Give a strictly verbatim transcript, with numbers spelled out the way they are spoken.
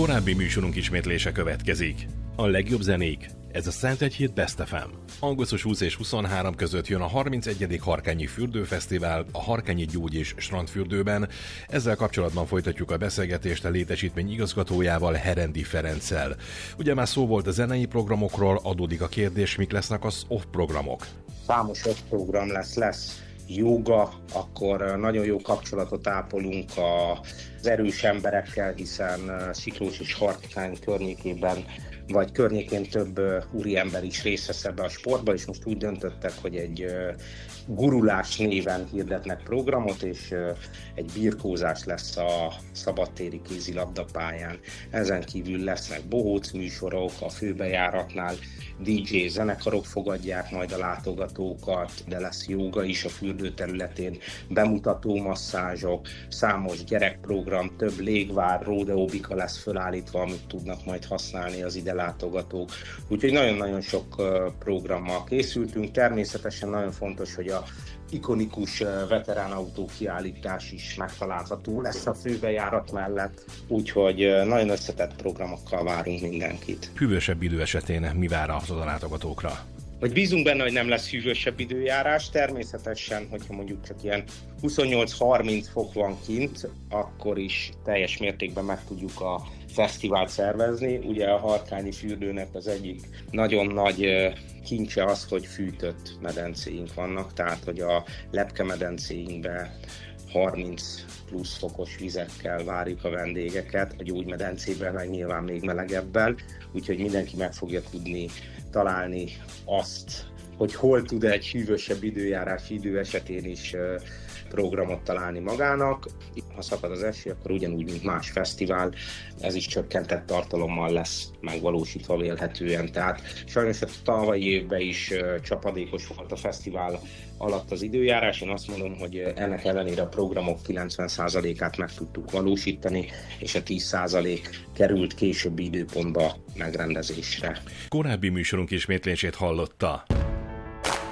Korábbi műsorunk ismétlése következik. A legjobb zenék, ez a Szent Egy Hét Best ef em. augusztus huszadika és huszonharmadika között jön a harmincegyedik Harkányi Fürdőfesztivál a Harkányi Gyógy és Strandfürdőben. Ezzel kapcsolatban folytatjuk a beszélgetést a létesítmény igazgatójával, Herendi Ferenccel. Ugye már szó volt a zenei programokról, adódik a kérdés, mik lesznek az off programok. Számos off program lesz, lesz jóga, akkor nagyon jó kapcsolatot ápolunk az erős emberekkel, hiszen Siklós és Harkány környékében vagy környékén több úriember is részt vesz ebbe a sportba, és most úgy döntöttek, hogy egy gurulás néven hirdetnek programot, és egy birkózás lesz a szabadtéri kézilabdapályán. Ezen kívül lesznek bohóc műsorok, a főbejáratnál dé dzsé zenekarok fogadják majd a látogatókat, de lesz jóga is a fürdőterületén, bemutató masszázsok, számos gyerekprogram, több légvár, rodeóbika lesz fölállítva, amit tudnak majd használni az ide látogatók. Úgyhogy nagyon-nagyon sok programmal készültünk. Természetesen nagyon fontos, hogy a ikonikus veteránautó kiállítás is megtalálható lesz a főbejárat mellett, úgyhogy nagyon összetett programokkal várunk mindenkit. Hűvösebb idő esetén mi vár az oda látogatókra? Hogy bízunk benne, hogy nem lesz hűvösebb időjárás, természetesen, hogyha mondjuk csak ilyen huszonnyolc-harminc fok van kint, akkor is teljes mértékben meg tudjuk a fesztivált szervezni. Ugye a Harkányi fürdőnek az egyik nagyon nagy kincse az, hogy fűtött medencéink vannak, tehát hogy a lepke medencéinkben harminc plusz fokos vizekkel várjuk a vendégeket, a gyógymedencében meg nyilván még melegebbel, úgyhogy mindenki meg fogja tudni találni azt, hogy hol tud egy hűvösebb időjárási idő esetén is programot találni magának. Ha szakad az eső, akkor ugyanúgy, mint más fesztivál, ez is csökkentett tartalommal lesz megvalósítva vélhetően. Tehát sajnos a tavalyi évben is csapadékos volt a fesztivál alatt az időjárás. Én azt mondom, hogy ennek ellenére a programok kilencven százalékát meg tudtuk valósítani, és a tíz százalék került későbbi időpontba megrendezésre. Korábbi műsorunk ismétlését hallotta.